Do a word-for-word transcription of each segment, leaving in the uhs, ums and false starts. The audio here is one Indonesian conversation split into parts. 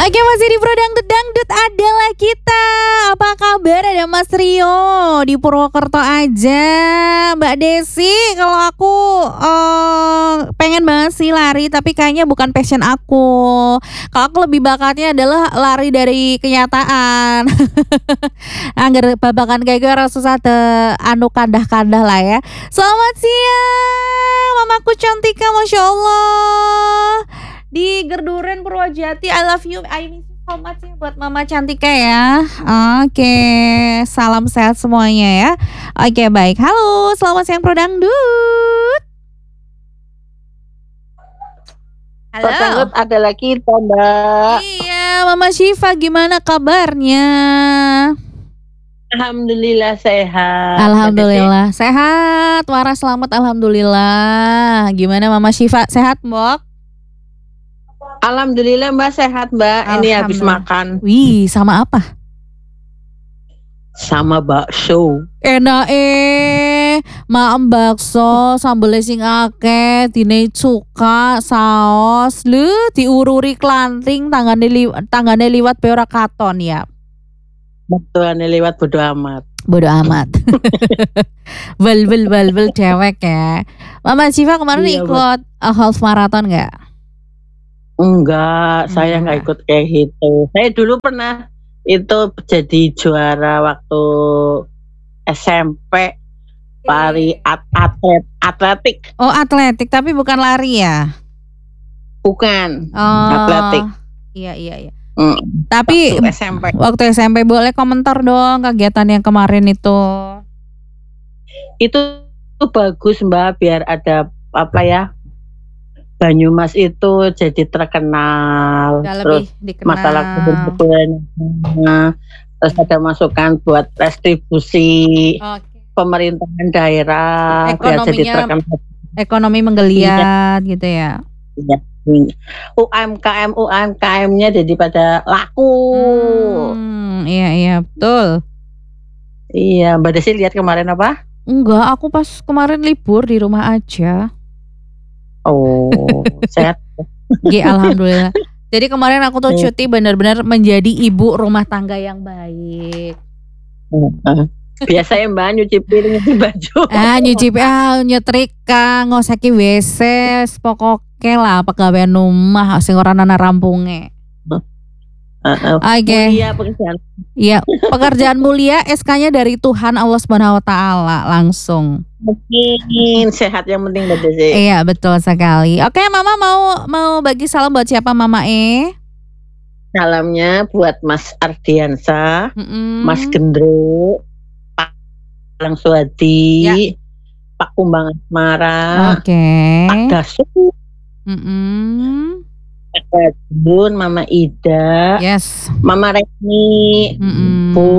Oke, masih di Pro Dangdut Dangdut adalah kita. Apa kabar? Ada Mas Rio di Purwokerto aja. Mbak Desi, kalau aku uh, pengen banget sih lari, tapi kayaknya bukan passion aku. Kalau aku lebih bakatnya adalah lari dari kenyataan. Angger babakan kayak gue harus susah te anu kandah-kandah lah ya. Selamat siang, mamaku cantika, Masya Allah. Di Gerduren Purwojati, I love you, I miss you so much ya buat Mama Cantika ya. Oke, salam sehat semuanya ya. Oke, baik. Halo, selamat siang Pro Dangdut. Halo. Pro Dangdut adalah kita, Mbak. Iya, Mama Syifa gimana kabarnya? Alhamdulillah sehat. Alhamdulillah sehat. Waras selamat, alhamdulillah. Gimana Mama Syifa, sehat, Mbok? Alhamdulillah Mbak sehat Mbak. Ini habis makan. Wih, sama apa? Sama bakso. Enak eh, maem bakso sambel sing akeh, dine cuka, saos, lu diururi klanting, tanggane li, tanggane liwat be ora katon ya. Betulannya lewat bodo amat. Bodo amat. Bel bel bel bel dewek ya. Mama Syifa kemarin iya, ikut uh, half marathon enggak? Enggak, saya enggak ikut kayak gitu. Saya dulu pernah itu jadi juara waktu S M P lari at atlet atletik. Oh, atletik tapi bukan lari ya? Bukan. Oh, atletik. Iya iya iya. Mm, tapi waktu S M P. Waktu S M P boleh komentar dong kegiatan yang kemarin itu. Itu, itu bagus Mbak, biar ada apa ya? Banyumas itu jadi terkenal, Gak terus masalah kebersihan, terus ada masukan buat restribusi okay. pemerintahan daerah, biar jadi terkenal. Ekonomi menggeliat iya. Gitu ya. Iya. U M K M U M K M-nya jadi pada laku. Hmm, iya iya betul. Iya, Mbak Desi lihat kemarin apa? Enggak, aku pas kemarin libur di rumah aja. Oh, sehat. G, alhamdulillah. Jadi kemarin aku tuh cuti benar-benar menjadi ibu rumah tangga yang baik. Biasa ya Mbak, nyuci piring, nyuci baju. Ah, nyuci ah, nyetrika, ngoseki W C, pokoknya lah pegawai rumah sing ora ana rampunge. Uh, uh, Oke. Okay. Mulia pekerjaan. Iya, pekerjaan mulia S K-nya dari Tuhan Allah Subhanahu wa taala langsung. Mungkin sehat yang penting Mbak Desi. Iya, betul sekali. Oke, Mama mau mau bagi salam buat siapa Mama E? Salamnya buat Mas Ardiansa, mm-mm. Mas Gendro, Pak Langsuadi, ya. Pak Kumbang Asmara, okay. Pak Dasu. Mm-mm. Pak Bun, Mama Ida, yes. Mama Reni, mm-mm. Bu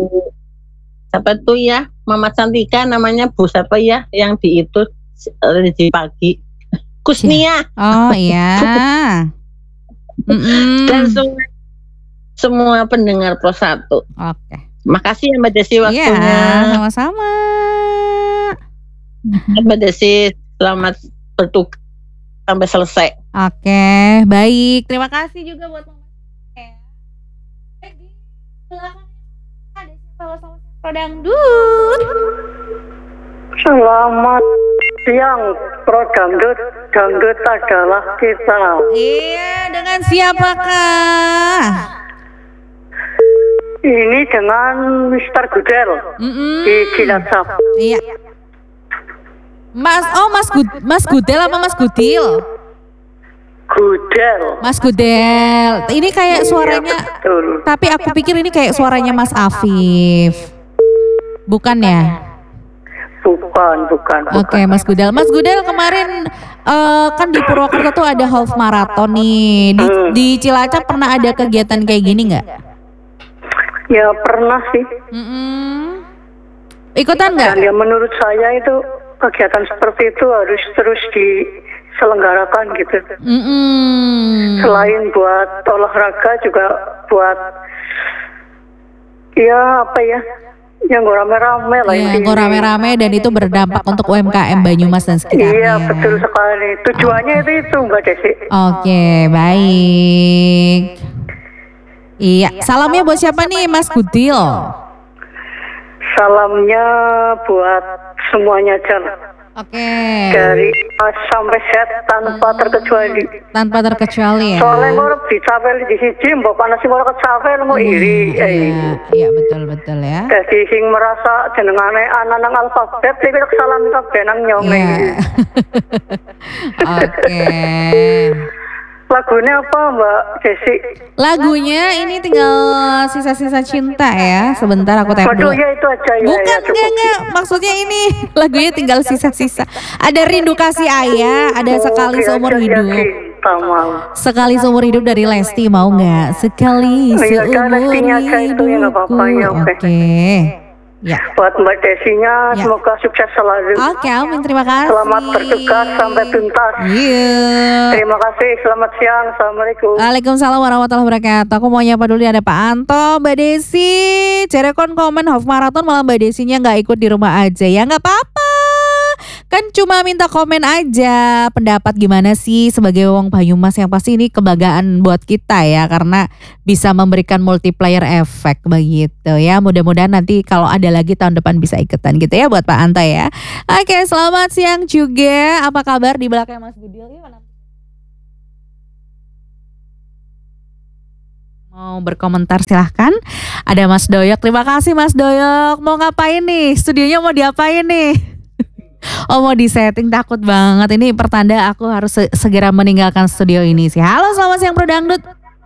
siapa tuh ya, Mama Cantika namanya Bu siapa ya yang di itu di pagi Kusnia. Oh iya. Dan semua, semua pendengar Pro satu. Oke. Okay. Makasih ya Mbak Desi waktunya. Iya, sama-sama. Mbak Desi selamat bertugas sampai selesai. Oke, okay, baik. Terima kasih juga buat Mama. Di belakang ada siapa sama Pro Dangdut. Selamat siang Pro Dangdut. Dangdut adalah kita. Iya, dengan siapakah? Ini dengan Mister Gudel mm-mm. di Cilacap. Iya. Mas, oh Mas Gud, Mas Gudel apa Mas Gudil? Gudel. Mas Gudel. Ini kayak suaranya. Iya, betul. Tapi aku pikir ini kayak suaranya Mas Afif. Bukan ya? Bukan, bukan. Oke, okay, Mas Gudel. Mas Gudel kemarin uh, kan di Purwokerto tuh ada half marathon nih. Di, hmm. di Cilacap pernah ada kegiatan kayak gini nggak? Ya pernah sih. Mm-mm. Ikutan nggak? Dan ya menurut saya itu kegiatan seperti itu harus terus diselenggarakan gitu. Mm-mm. Selain buat olahraga juga buat ya apa ya? Yang gue rame-rame lah. Iya, gue rame-rame dan itu berdampak untuk U M K M Banyumas dan sekitarnya. Iya, betul sekali. Tujuannya oh. itu itu Mbak Desi. Oke, okay, baik. Iya, salamnya buat siapa nih Mas Gudil? Salamnya buat semuanya Jan. Oke. Dari A sampai Z tanpa terkecuali. Tanpa terkecuali ya. Soalnya mau dicapel di siji, mbok panas sing ora kecapel mau iri. Iya, iya betul betul ya. Dadi sing merasa jenengane ana nang alfabet iki salam kabeh nang nyome. Iya. Oke. Lagunya apa Mbak Desi? Lagunya ini tinggal sisa-sisa cinta ya. Sebentar aku tanya dulu. Waduh ya itu aja ya. Bukan, ya, enggak, enggak. Maksudnya ini lagunya tinggal sisa-sisa. Ada Rindu Kasih Ayah, ada Sekali Seumur Hidup. Sekali Seumur Hidup dari Lesti, mau nggak? Sekali Seumur Hidupku. Oke. Ya. Buat Mbak Desinya, Ya. semoga sukses selalu. Oke, amin. Terima kasih. Selamat bertugas sampai tuntas. Iya. Terima kasih, selamat siang. Assalamualaikum. Waalaikumsalam warahmatullahi wabarakatuh. Aku mau nyapa dulu ada Pak Anto, Mbak Desi. Cerekon komen Half Marathon malah Mbak Desinya nggak ikut di rumah aja. Ya nggak apa-apa. Kan cuma minta komen aja pendapat gimana sih sebagai wong Banyumas, yang pasti ini kebanggaan buat kita ya karena bisa memberikan multiplier efek begitu ya. Mudah-mudahan nanti kalau ada lagi tahun depan bisa ikutan gitu ya buat Pak Anta ya. Oke, selamat siang juga. Apa kabar di belakang Mas Budil? Gimana? Mau berkomentar silahkan. Ada Mas Doyok. Terima kasih Mas Doyok. Mau ngapain nih? Studionya mau diapain nih? Oh mau disetting, takut banget. Ini pertanda aku harus se- segera meninggalkan studio ini sih. Halo selamat siang Bro Dangdut.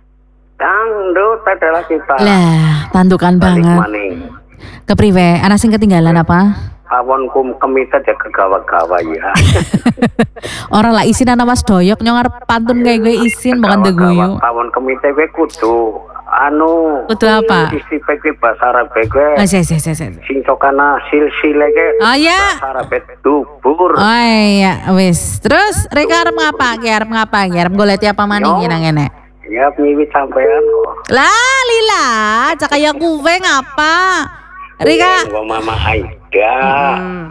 Dangdut adalah kita. Lah tandukan Balik banget. maning. Kepriwe, anak sing ketinggalan apa? Awon kum kemita ya kegawa-gawa ya. Orang lah isin anak Mas Doyok nyongar pantun kayak gue isin bukan deguyu. Awon kemita gue kudu anu. Kudu apa? Isi peke bahasa Arab gue. Oh iya iya iya. Sing cokana silsile ge. Oh ya. Bahasa Arab dubur. Oh iya wis. Terus Rika arep ngapa? Ki arep ngapa? Ki arep golek apa maning ki nang ngene? Ya miwit sampean kok. Lah lila, cak kaya kuwe ngapa? Rika. Gua Mama Aida. Hmm.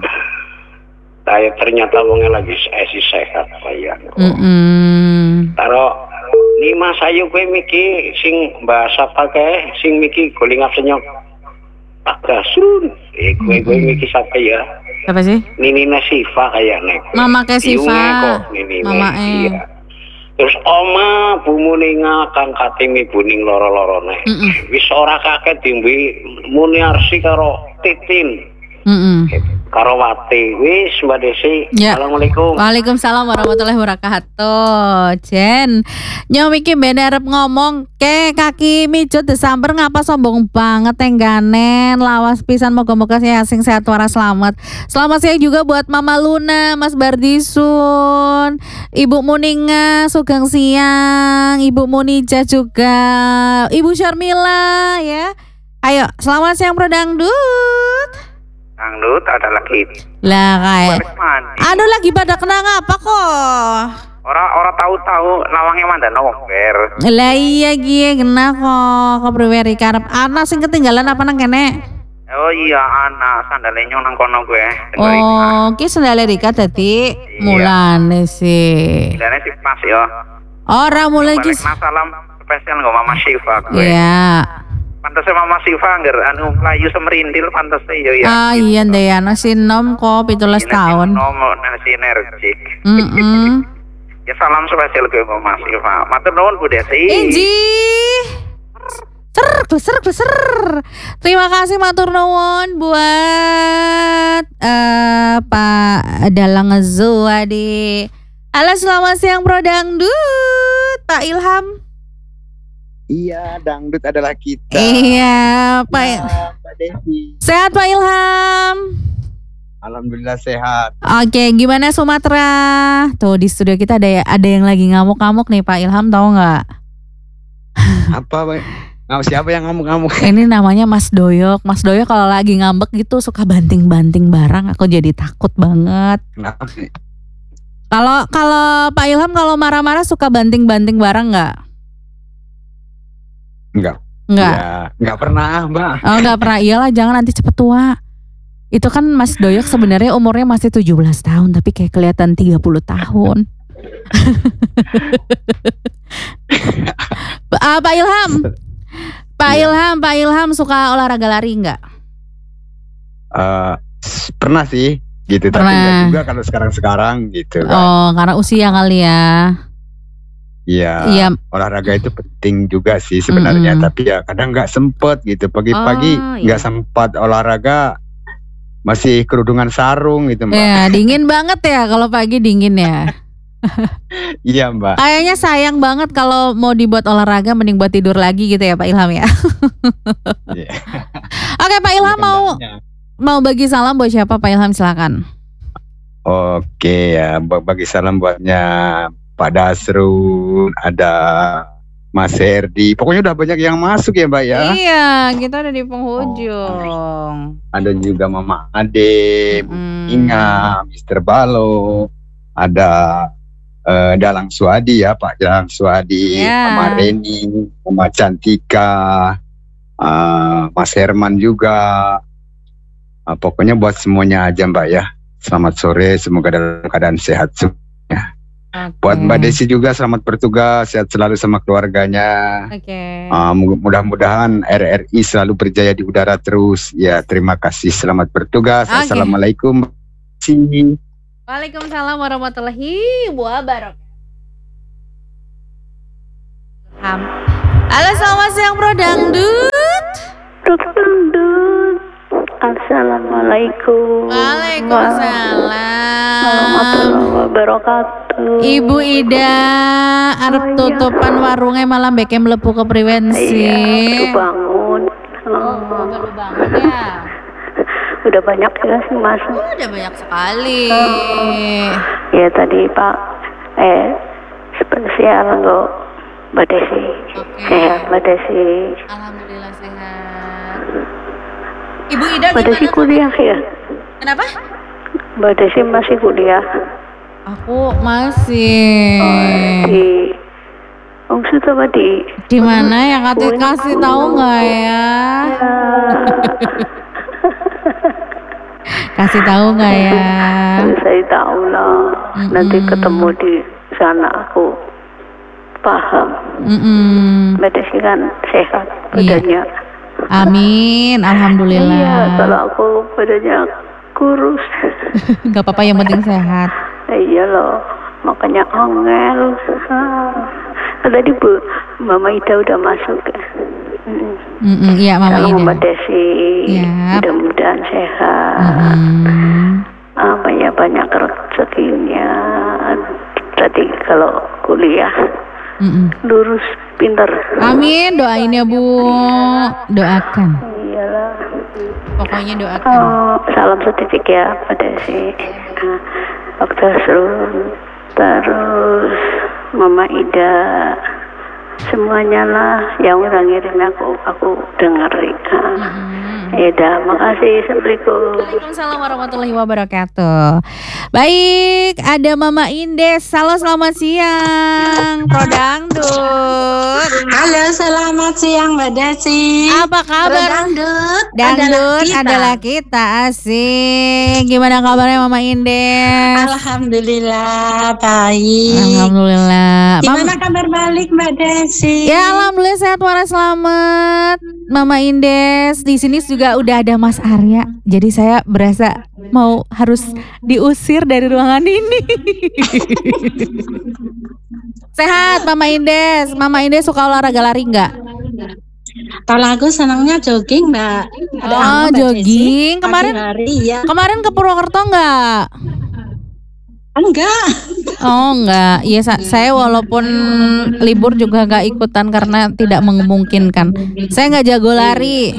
Saya ternyata wongnya lagi esi sehat kayak. Mm-mm. Taro lima sayu gue miki sing bahasa pakai sing miki golingap senyok tak gasun. Eh gue gue miki siapa ya? Apa sih? Nini Siva kayaknya. Mama ke Siva. Mama eh. Iya. Terus oma Bu Muninga kang katimi buning loro-lorone. Mm-mm. Wis ora kaget dimbi Muniarsi karo Titin. Mm-mm. Karo Wati. Wis Mbak Desi. Ya. Assalamualaikum. Waalaikumsalam warahmatullahi wabarakatuh. Jen, nyomiki ben arep ngomong ke kaki mijut Desember ngapa sombong banget tengganen. Lawas pisan moga-moga saya sing sehat waras selamat. Selamat siang juga buat Mama Luna, Mas Bardisun, Ibu Muninga, Sugeng siang, Ibu Munija juga, Ibu Syarmila ya. Ayo, selamat siang Bro Dangdut. Dangdut ada lagi. Lah kayak Balik mandi. aduh lagi pada kenang apa kok? Orang orang tahu-tahu lawangnya mana nomor. Lah iya gie kena kok kepriwe karep anak sing ketinggalan apa nang kene? Oh iya anak sandalnya nyong nang kono gue. Oh, ki sendale Rika dadi mulane sih. Sandalnya sih pas ya. Ora mulai ki. Balik masalah spesial nggak Mama Siva gue. Iya. Pantasnya Mama Siva ngger anu melayu semerindil pantasnya ya ya. Ah iya ndek ya nasi nom kok pitulas tahun. Nomor nasi energik. Heeh. Ya salam spesial gue Mama Siva. Matur nuwun Bu Desi. Inji. Ser, kleser, kleser. Terima kasih matur nuwun buat uh, Pak Dalang Zuwadi. Halo selamat siang Bro Dangdut, Pak Ilham. Iya, dangdut adalah kita. Iya, Pak. Ya, Mbak Desi. Sehat Pak Ilham. Alhamdulillah sehat. Oke, gimana Sumatera? Tuh di studio kita ada ada yang lagi ngamuk-ngamuk nih Pak Ilham, tahu nggak? Apa, Pak? Nah, siapa yang ngamuk-ngamuk? Ini namanya Mas Doyok. Mas Doyok kalau lagi ngambek gitu suka banting-banting barang. Aku jadi takut banget. Kenapa sih? Kalau kalau Pak Ilham kalau marah-marah suka banting-banting barang nggak? Enggak. Nggak. Ya, enggak pernah, Mbak. Oh nggak pernah. Iyalah jangan nanti cepet tua. Itu kan Mas Doyok sebenarnya umurnya masih tujuh belas tahun tapi kayak kelihatan tiga puluh tahun. uh, Pak Ilham, Pak Iya. Ilham, Pak Ilham suka olahraga lari nggak? Eh, s- pernah sih gitu, tapi Pernah. enggak juga kalau sekarang-sekarang gitu kan. Oh, karena usia kali ya. Iya. Iya. Olahraga itu penting juga sih sebenarnya, Mm-mm. tapi ya kadang nggak sempet gitu. Pagi-pagi Oh, nggak iya. sempat olahraga, masih kerudungan sarung gitu Mbak. Ya, dingin banget ya kalau pagi dingin ya. Iya Mbak. Kayaknya sayang banget kalau mau dibuat olahraga mending buat tidur lagi gitu ya Pak Ilham ya. Iya. Oke Pak Ilham Iya, mau kendalanya. mau bagi salam buat siapa Pak Ilham silakan. Oke ya, ba- bagi salam buatnya Pak Dasrun, ada Mas Herdi. Pokoknya udah banyak yang masuk ya Mbak ya. Iya, kita ada di penghujung. Ada juga Mama Ade, Bu Hmm. Inga, Mister Balo, ada eh, Dalang Suadi ya, Pak Dalang Suadi, Ya. Mama Reni, Mama Cantika, eh, Mas Herman juga. Eh, pokoknya buat semuanya aja Mbak ya. Selamat sore, semoga dalam keadaan sehat semua. Buat Mbak Desi juga selamat bertugas, sehat selalu sama keluarganya. Oke. Uh, mudah-mudahan R R I selalu berjaya di udara terus. Ya, terima kasih. Selamat bertugas. Oke. Assalamualaikum. See. Waalaikumsalam warahmatullahi wabarakatuh. Ham. Halo, selamat siang Bro Dangdut. Dut. Assalamualaikum Waalaikumsalam. warahmatullahi wabarakatuh. Ibu Ida arep tutupan warungnya malah beke mlebu ke prevensi. Iya, baru bangun. Oh, baru bangun ya. Udah banyak ya sih masuk. Oh, udah banyak sekali. Ya tadi Pak, eh spesial enggak Mbak Desi. Oke. Sehat Mbak Desi. Alhamdulillah sehat. Ibu Ida Mbak Desi gimana? kuliah ya? Kenapa? Mbak Desi masih kuliah. Aku masih. Di Ungsu apa di? Di mana ya Kati kasih tahu nggak ya? Kasih tahu nggak ya? Saya tahu lah. Nanti Mm-mm. ketemu di sana aku paham. Mm-mm. Mbak Desi kan sehat Iya. badannya. Amin, alhamdulillah. Iya, kalau aku badannya kurus. Gak apa-apa yang penting sehat. Iya loh, makanya angel. Ah. Tadi Bu, Mama Ida udah masuk ya. Mm. Mm-mm, iya Mama Kalau Ida. Mama Desi, Yap. mudah-mudahan sehat. Mm-mm. Apa ya banyak rezekinya. Tadi kalau kuliah Mm-mm. lurus pinter. Amin, doain ya Bu. Doakan. Iyalah. Pokoknya doakan. Oh, salam setitik ya Pak Desi. Nah, Dokter Srun, terus Mama Ida, semuanya lah yang udah ngirim aku, aku dengerin. Mm-mm. Ya udah, makasih. Assalamualaikum. Waalaikumsalam warahmatullahi wabarakatuh. Baik, ada Mama Indes. Halo, selamat siang. Pro Dangdut. Halo, selamat siang Mbak Desi. Apa kabar? Dangdut, Dangdut kita. adalah kita, asik. Gimana kabarnya Mama Indes? Alhamdulillah baik. Alhamdulillah. Gimana Mam- kabar balik Mbak Desi? Ya alhamdulillah sehat waras selamat Mama Indes. Di sini juga udah ada Mas Arya. Jadi saya berasa mau harus diusir dari ruangan ini. Sehat Mama Indes. Mama Indes suka olahraga lari nggak? Kalau aku senangnya jogging Mbak. Ada Oh, apa, Mbak jogging. Desi? Kemarin Pagi hari ya. kemarin ke Purwokerto nggak? Enggak. Oh enggak, iya sa- saya walaupun libur juga nggak ikutan karena tidak memungkinkan. Saya nggak jago lari.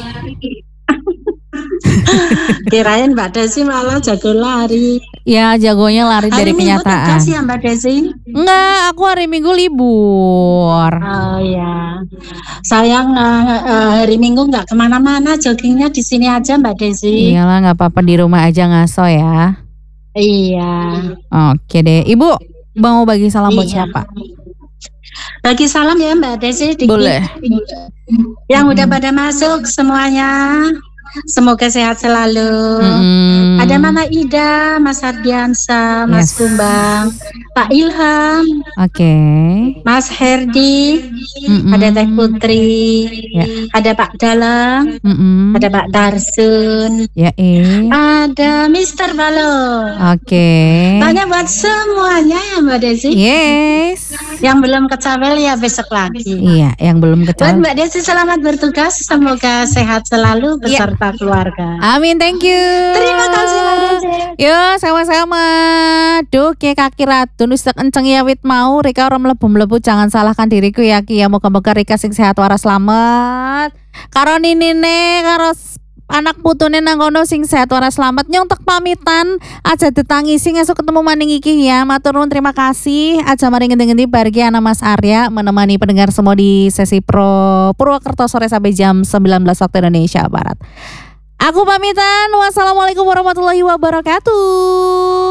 Kirain Mbak Desi malah jago lari. Ya jagonya lari dari Hari Minggu kenyataan. tugas ya Mbak Desi? Enggak, aku hari Minggu libur. Oh ya. Sayang eh, eh, hari Minggu nggak kemana-mana, joggingnya di sini aja Mbak Desi. Iyalah nggak apa-apa di rumah aja ngaso ya. Iya. Oke deh, Ibu mau bagi salam buat Iya. siapa? Bagi salam ya Mbak Desi. Di- Boleh. Yang udah pada masuk semuanya. semoga sehat selalu. Mm-mm. Ada Mama Ida, Mas Ardiansa, Mas Yes. Kumbang, Pak Ilham, Oke. Mas Herdi, Mm-mm. ada Teh Putri, Ya. ada Pak Dalang, Mm-mm. ada Pak Darsun, Ya eh. ada Mister Balo. Oke. Tanya buat semuanya ya Mbak Desi. Yes. Yang belum kecapel ya besok lagi. Iya, yang belum Buat kecil. Mbak Desi selamat bertugas, semoga sehat selalu beserta keluarga. Amin, thank you. Terima kasih Mbak Desi. Yo, sama-sama. Duh, ki kaki ratun wis tak enceng ya wit mau Rika ora mlebu-mlebu jangan salahkan diriku ya ki ya moga-moga Rika sing sehat waras selamat. Karo ninine karo s- anak putune nang kono sing sehat waras selamat nyontek pamitan aja ditangisi esuk ketemu maning iki ya. Matur nuwun terima kasih. Aja mari ngendi-ngendi bargi ana Mas Arya menemani pendengar semua di sesi Pro Purwokerto sore sampai jam sembilan belas waktu Indonesia Barat. Aku pamitan. Wassalamualaikum warahmatullahi wabarakatuh.